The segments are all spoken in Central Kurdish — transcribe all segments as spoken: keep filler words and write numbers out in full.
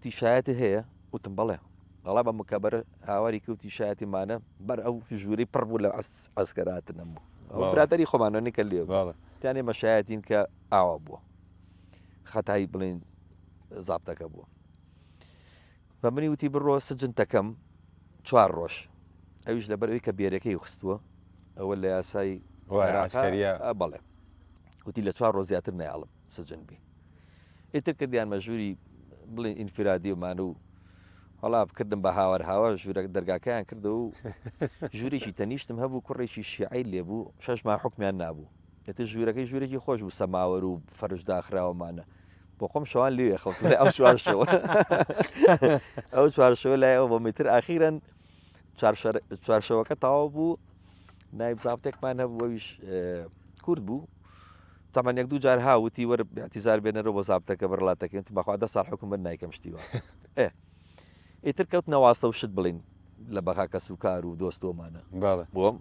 وتی شایەتی هەیە وتم بەڵێ وەڵا بە مکەبەر هاواری کەوتی شایەتیمانە بەر ئەو ژووری پڕ بوو لە ئەسکەراتن نەبوو ئەو برادری خۆمانەوە کە لێ تیانێ مەشایەتین کە ئاوا بووە خەتایی بڵین زابتەکە بووە بە منی وتی بڕۆ سجن تەکەم چوار ڕۆژ ئەویش لەبەرەوەی کە بێرەکەی خستووە ئەوە لە یاسای بەڵێ وتی لە چوار ڕۆژ زیاتر نایڵم سجن بی ئیتر کردیان مەژووری بڵین ئینفرادی ومان و هەڵا بکردم بە هاوار هاوە ژوورە دەرگاکەیان کردە و ژوورێکی تەنیشتم هەبوو کوڕێکی شیعی لێبوو شەش ما حکمیان نابوو ئێتر ژوورەکەی ژوورێکی خۆش بوو سەماوەر و فەرش داخراوەمانە بۆ خۆم شەوان لێ خەوت ئەو چوارشەوە ئەو چوارشەوە لای ئەو بۆمیتر ئاخیرەن چوارشەوەکە تاوا بوو نایب زابتێکمان هەبوو ئەویش کورد بوو تامان یەک دوو جار هاوتی وەرە اعتیزار بێنەرەوە بۆ زابتەکە بەرڵاتەکەن بەخوا دە ساڵ حکومەت نایکەم شتیوە ئێ ئیتر کەوت نەواستە و شت بڵین لە بەخا کەس و کار و دۆستۆمانە بۆم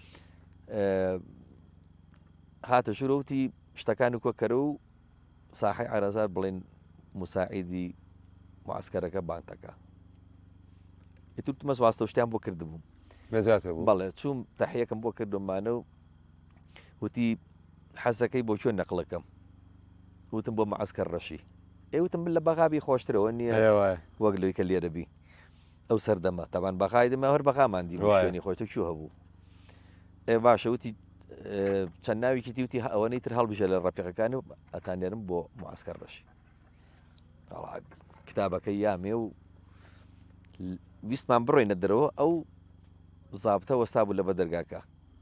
هاتە ژوورەوتی شتەکانی کۆکەرە و ساحی عەرەزار بڵین موساعیدی معسکەرەکە بانتەکە ئیتر تمەس واستە و شتیان بۆ کردبووم بەڵێ چوم تەحیەکەم بۆ کردومانە و وتی حەزەکەی بۆ کوێ نەقڵەکەم وتم بۆ معسکەر ڕەشی ئێوتم من لە بەغابی خۆشترەوە نییە وەک لەوەی کە لێرەبی ئەو سەردەمە تاوان بەغای دەمە هەر بەغاماندی شوێنی خۆشتە کوێ هەبوو ئێ باشە وتی چەند ناویکی دیوتی ئەوەنەی تر هەڵبژە لە ڕەفیقەکانی و ئەتانێرم بۆ معسکەر ڕەشی کتابەکەی یامێ و ویستمان بڕۆینە دەرەوە ئەو زابتە وەستا بوو لە بە دەرگاکە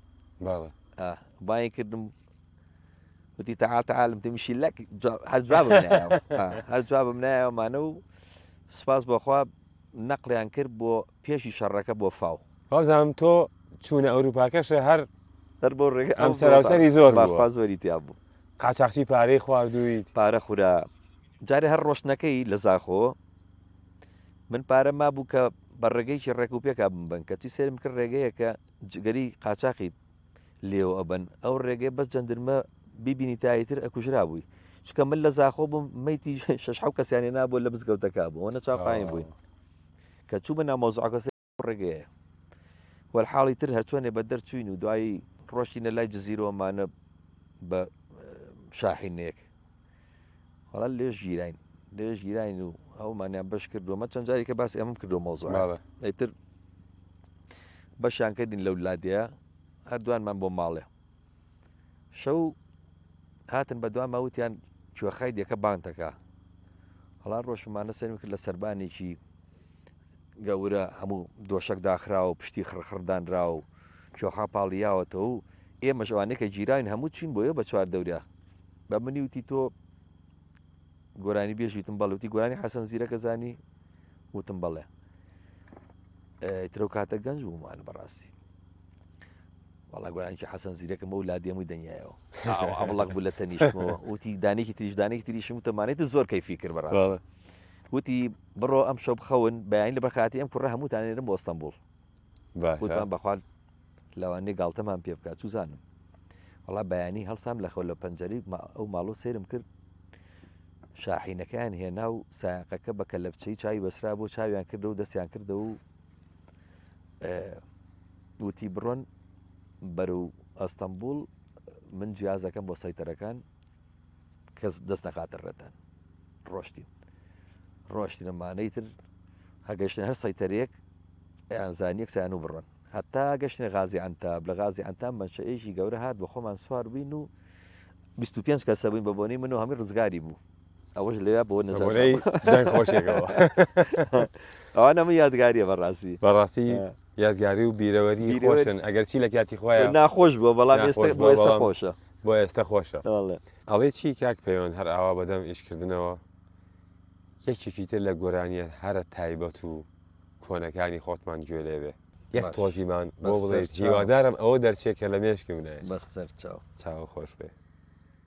باەی کردم وتی تعال تعالم تمشي لك هەر جوابم نایەوە هەر جوابم نایەوەمانە و سپاس بۆخوا نەقلیان کرد بۆ پێشی شەڕەکە بۆ فاو بازانم تۆ چوونە ئەوروپاکەشە هەر هەر بۆ ڕێگە ئەم سەراوسەری زۆر باخوا زۆری تیا بوو قاچاقچی پارەی خواردوویت پارە خورا جارێ هەر ڕۆشنەکەی لە زاخۆ من پارە مابوو کە بە ڕێگەیکی ڕێک و پێکا بمبن کە تی سێرم کرد ڕێگەیە کە جگەری قاچاقی لێوە ئەبن ئەو ڕێگەی بەس جەندرمە بیبینی تایتر ئەکوژرا بووی چکە من لە زاخۆ بووم مەیتی شەش حەو کەسیانی نابوو لە مزگەوتەکە بوو ئەوە چاقایم بووین کە چوو بە نامۆزوعەکەس ڕێگەیە وەرحاڵی تر هەرچۆنێ بە دەرچوین و دوایی ڕۆشتینە لای جززیرۆمانە بە شاحینێک هەڵا لێش گیراین لێش گیراین و ئەومانیان بەش کردومە چەند جاری کە باسی ئەمەم کردو مۆزوع ئەیتر بەشیان کردین لەو لادەیە هەردووانمان بۆ ماڵێ شەو هاتن بە دوام ماوتیان کوێخای دیەکە بانتەکە هەڵا ڕۆژمانە سەرم کرد لە سەربانێکی گەورە هەموو دۆشک داخرا و پشتی خڕخڕدانرا و کوێخا پاڵیاوەتەوە و ئێمە ژەوانەیە کە جیران هەموو چین بۆیە بە چوار دەورە بە منی وتی تۆ گۆرانی بێژیتم بەڵوتی گۆرانی حەسەن زیرەکە زانی وتم بەڵێ ترە کاتە گەنج بوومان بەڕاستی وڵا گۆرانکی حەسەن زیرەکەم ئەو لادێمووی دەنیایەوە ئەوڵک بوو لە تەنیشتمەوە وتی دانێکی تریش دانێکی تریشم وتەمانێت زۆر کەیفی کرد بەڕاست وتی بڕۆ ئەم شەو بخەون بەیانی لە بەرخاتی ئەم کوڕە هەمووتانێرم بۆ ئەستەمبوڵ وتمان بەخوال لەوانەیە گاڵتەمان پێ بکات چوزانم وڵا بەیانی هەڵسام لە خەو لە پەنجەری ئەو ماڵۆ سێرم کرد شاحینەکەیان هێنا و سایقەکە بە کەلەپچەی چاوی بەسرا بۆ چاویان کردە و دەستیان کردە و وتی بڕۆن بەرەو ئەستەمبوڵ من جیازەکەم بۆ سەیتەرەکان کەس دەست نەخاتە ڕێتان ڕۆشتین ڕۆشتینەمانەی تر هەگەشتن هەر سەیتەرێک ئەیانزانیەک سیان و بڕۆن هەتا گەشتنە غازی ئەنتاب لە غازی ئەنتاب مەنشەئەیەکی گەورە هات بە خۆمان سوار بووین و بیست و پێنج کەسە بووین بە بۆنەی من و هەمووی ڕزگاری بوو ئەوەش لەوێ بۆ نەزانەی خۆشێکەوە ئەوانە من یادگاریە بەڕاستی بەڕاستی یادگاری و بیرەوەری خۆشن ئەگەر چی لە کاتی خۆیان ناخۆش بووە بەڵام ئێستا خۆشە بۆ ئێستا خۆشە ئەڵێ چی کاک پەیوەند هەر ئاوا بەدەم ئیشکردنەوە یەکێکی تر لە گۆرانیە هەرە تایبەت و کۆنەکانی خۆتمان گوێ لێبێ یەک تۆزیمان بۆ بڵێت هیوادارم ئەوە دەرچێت کە لە مێشکم نایە بەسەر چاو چاوە خۆش بێ